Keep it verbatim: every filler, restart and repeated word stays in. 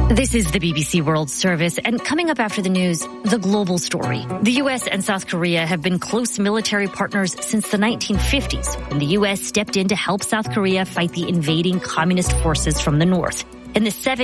This is the B B C World Service, and coming up after the news, the global story. The U S and South Korea have been close military partners since the nineteen fifties, when the U S stepped in to help South Korea fight the invading communist forces from the north. In the seven